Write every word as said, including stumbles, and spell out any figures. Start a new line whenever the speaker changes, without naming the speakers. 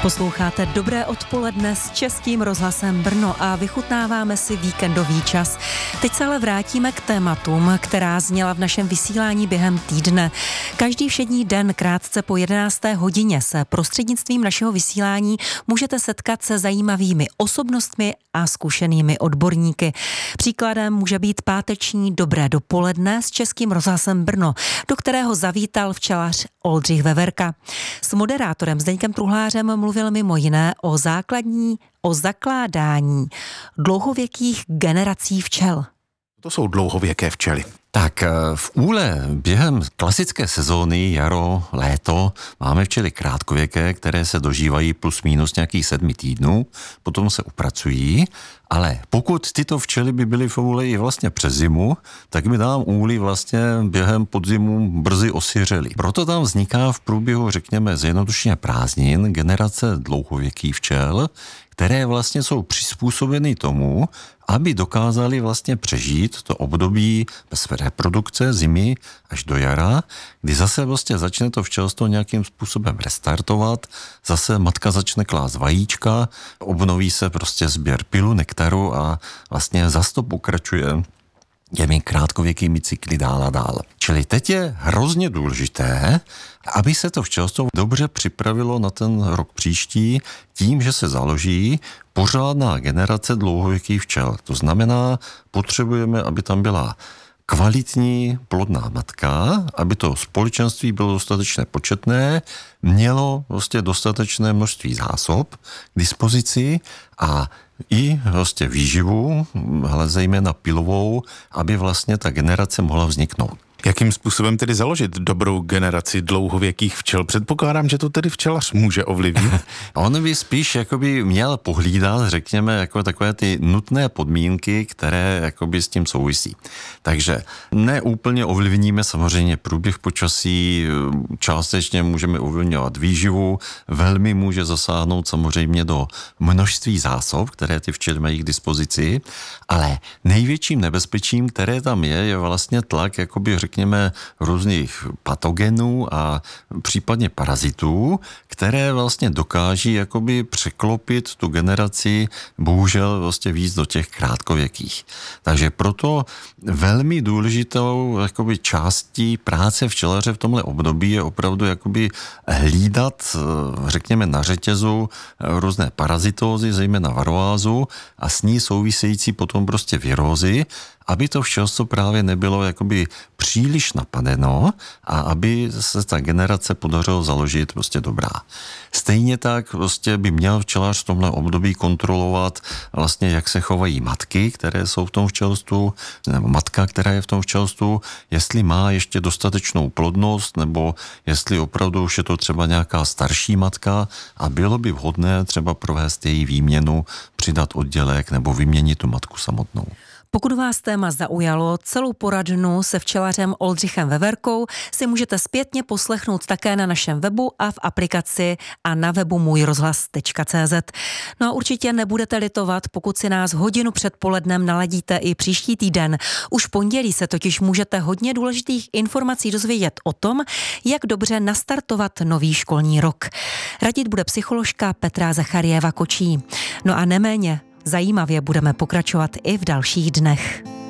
Posloucháte Dobré odpoledne s Českým rozhlasem Brno a vychutnáváme si víkendový čas. Teď se ale vrátíme k tématům, která zněla v našem vysílání během týdne. Každý všední den krátce po jedenácté hodině se prostřednictvím našeho vysílání můžete setkat se zajímavými osobnostmi a zkušenými odborníky. Příkladem může být páteční Dobré dopoledne s Českým rozhlasem Brno, do kterého zavítal včelař Oldřich Veverka. S moderátorem Zdeňkem Truhlářem mluvil mimo jiné o základní, o zakládání dlouhověkých generací včel.
To jsou dlouhověké včely.
Tak v úle během klasické sezóny, jaro, léto, máme včely krátkověké, které se dožívají plus minus nějakých sedmi týdnů, potom se upracují, ale pokud tyto včely by byly v úle i vlastně přes zimu, tak by nám úly vlastně během podzimu brzy osiřely. Proto tam vzniká v průběhu, řekněme, zjednodušeně prázdnin generace dlouhověkých včel, které vlastně jsou přizpůsobeny tomu, aby dokázali vlastně přežít to období bez reprodukce zimy až do jara, kdy zase vlastně začne to včelstvo nějakým způsobem restartovat, zase matka začne klást vajíčka, obnoví se prostě sběr pylu, nektaru a vlastně zase to pokračuje těmi krátkověkými cykly dál a dál. Čili teď je hrozně důležité, aby se to včelstvo dobře připravilo na ten rok příští tím, že se založí pořádná generace dlouhověkých včel. To znamená, potřebujeme, aby tam byla kvalitní plodná matka, aby to společenství bylo dostatečně početné, mělo vlastně dostatečné množství zásob k dispozici a i vlastně výživu, ale zejména pilovou, aby vlastně ta generace mohla vzniknout.
Jakým způsobem tedy založit dobrou generaci dlouhověkých včel? Předpokládám, že to tedy včelař může ovlivnit.
On by spíš jakoby měl pohlídat, řekněme, jako takové ty nutné podmínky, které jakoby s tím souvisí. Takže neúplně ovlivníme samozřejmě průběh počasí, částečně můžeme ovlivňovat výživu, velmi může zasáhnout samozřejmě do množství zásob, které ty včely mají k dispozici, ale největším nebezpečím, které tam je, je vlastně tlak, jakoby řekněme, různých patogenů a případně parazitů, které vlastně dokáží jakoby překlopit tu generaci bohužel vlastně víc do těch krátkověkých. Takže proto velmi důležitou jakoby částí práce včelaře v tomhle období je opravdu jakoby hlídat, řekněme, na řetězu různé parazitózy, zejména varoázu a s ní související potom prostě virózy, aby to včelstvo právě nebylo jakoby příliš napadeno a aby se ta generace podařilo založit prostě dobrá. Stejně tak prostě by měl včelař v tomhle období kontrolovat vlastně, jak se chovají matky, které jsou v tom včelstvu, nebo matka, která je v tom včelstvu, jestli má ještě dostatečnou plodnost, nebo jestli opravdu už je to třeba nějaká starší matka a bylo by vhodné třeba provést její výměnu, přidat oddělek nebo vyměnit tu matku samotnou.
Pokud vás téma zaujalo, celou poradnu se včelařem Oldřichem Veverkou si můžete zpětně poslechnout také na našem webu a v aplikaci a na webu můj rozhlas tečka cé zet. No a určitě nebudete litovat, pokud si nás hodinu před polednem naladíte i příští týden. Už v pondělí se totiž můžete hodně důležitých informací dozvědět o tom, jak dobře nastartovat nový školní rok. Radit bude psycholožka Petra Zacharieva Kočí. No a neméně zajímavě budeme pokračovat i v dalších dnech.